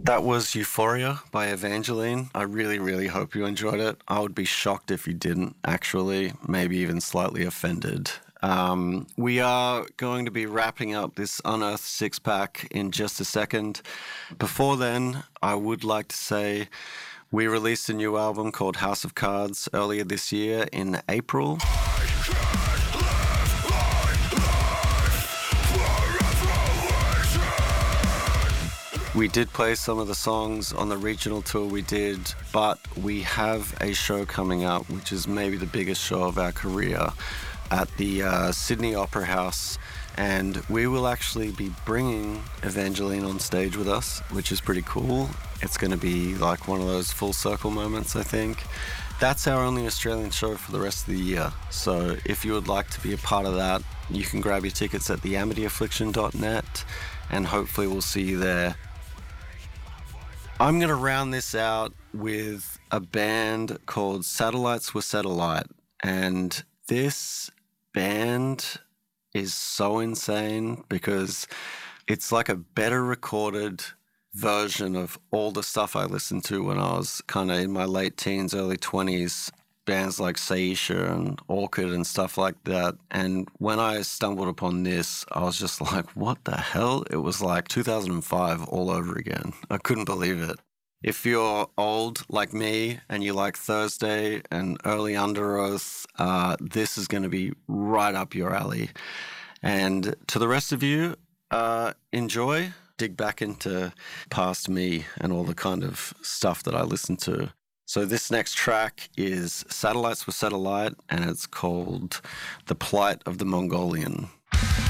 That was Euphoria by Evangeline. I really, really hope you enjoyed it. I would be shocked if you didn't, actually, maybe even slightly offended. We are going to be wrapping up this Unearthed Six Pack in just a second. Before then, I would like to say we released a new album called House of Cards earlier this year in April. We did play some of the songs on the regional tour we did, but we have a show coming up, which is maybe the biggest show of our career, at the Sydney Opera House. And we will actually be bringing Evangeline on stage with us, which is pretty cool. It's going to be like one of those full circle moments, I think. That's our only Australian show for the rest of the year. So if you would like to be a part of that, you can grab your tickets at theamityAffliction.net, and hopefully we'll see you there. I'm going to round this out with a band called Satellites Were Satellite. And this band is so insane because it's like a better recorded version of all the stuff I listened to when I was kind of in my late teens, early 20s. Bands like Saisha and Orchid and stuff like that. And when I stumbled upon this, I was just like, what the hell? It was like 2005 all over again. I couldn't believe it. If you're old like me and you like Thursday and early Underoath, this is going to be right up your alley. And to the rest of you, enjoy. Dig back into past me and all the kind of stuff that I listened to. So this next track is Satellites Were Satellite, and it's called The Plight of the Mongolian.